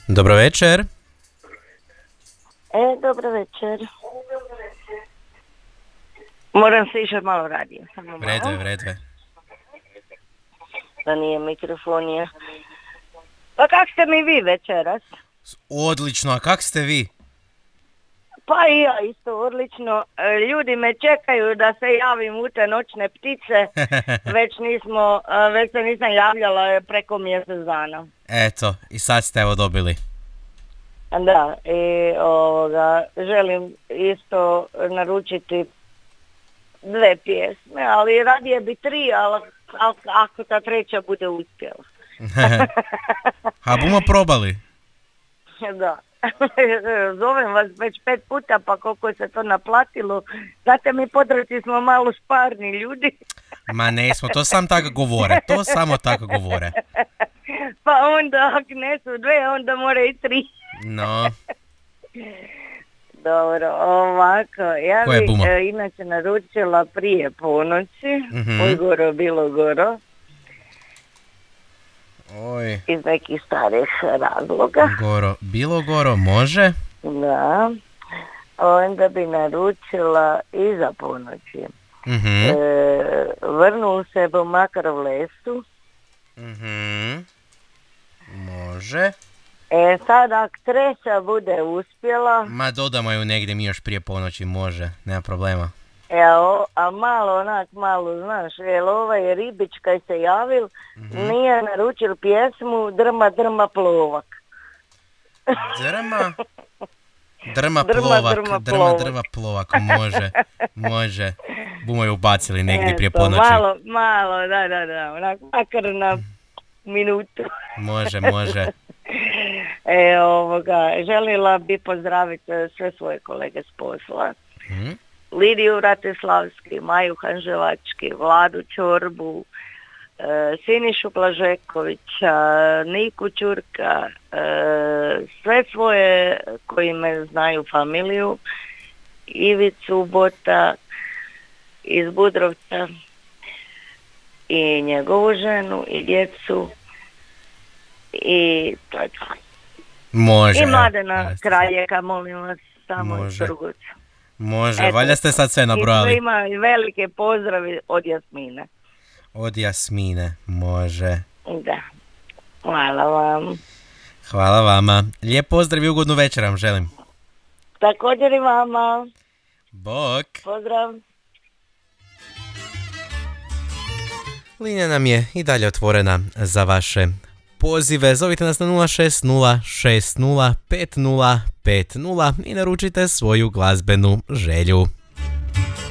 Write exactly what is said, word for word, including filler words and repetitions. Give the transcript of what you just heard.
Dobro večer. E, dobro večer. Moram se išati malo radije. Samo Vredve, malo. vredve. Da nije mikrofonija. Pa kak ste mi vi večeras? Odlično, a kak ste vi? Pa i ja isto odlično. E, Ljudi me čekaju da se javim u te noćne ptice. Već nismo, e, već se nisam javljala preko mjesec dana. Eto, i sad ste evo dobili. Da, i ovoga, želim isto naručiti dve pjesme, ali radije bi tri, ali al- ako ta treća bude uspjela. A bumo probali. Da. Zovem vas već pet puta, pa koliko se to naplatilo. Znate, mi Podravci smo malo šparni ljudi. Ma ne smo, to sam tako govore, to samo tako govore. Pa onda, ako ne su dve, onda mora i tri. No, Dobro, ovako, ja Koje bi bumo? e, inače naručila prije ponoći, Mhm. Oj goro, bilo goro, oj, iz nekih starih razloga. goro, bilo goro, može? Da, onda bi naručila iza ponoći. Mhm, E, vrnuo se bo makar u lesu. mhm, može. E sad, ako treća bude uspjela, Ma dodamo ju negdje mi još prije ponoći, može, nema problema. evo, a malo onak, malo, znaš, jel ovaj ribič kaj se javil, nije naručil pjesmu Drma, drma, plovak. Drma, drma Drma, plovak, drma, drma, plovak. drma plovak, može, može. Bumo ju ubacili negdje prije Eto, ponoći. Malo, malo, da, da, da, onak, makar na minutu. Može, može. E, ovoga, želila bi pozdraviti e, sve svoje kolege s posla. Mhm. Lidiju Vratislavski, Maju Hanževački, Vladu Čorbu, e, Sinišu Blažekovića, Niku Ćurka, e, sve svoje koji me znaju familiju, Ivicu Bota iz Budrovca i njegovu ženu i djecu i to je to. Može. I evo, Mladena valjda ste- Kraljeka, molim vas, samo iz Može. Trgovca. Može, Eto. valjda ste sad sve I nabrojali. svima velike pozdravi od Jasmine. Od Jasmine, može. Da. Hvala vam. Hvala vama. Lijep pozdrav i ugodnu večer vam želim. Također i vama. Bok. Pozdrav. Linija nam je i dalje otvorena za vaše pozive. Zovite nas na nula šest nula šest nula pet nula pet nula i naručite svoju glazbenu želju.